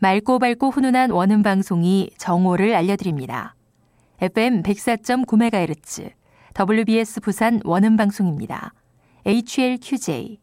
맑고 밝고 훈훈한 원음 방송이 정오를 알려드립니다. FM 104.9MHz WBS 부산 원음 방송입니다. HLQJ